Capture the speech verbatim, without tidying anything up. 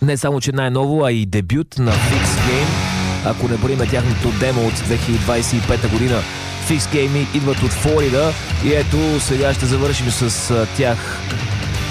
Не само, че най-ново, а и дебют на Fix Game. Ако не броим тяхното демо от две хиляди двадесет и пета година. Fix Game идват от Флорида и ето сега ще завършим с тях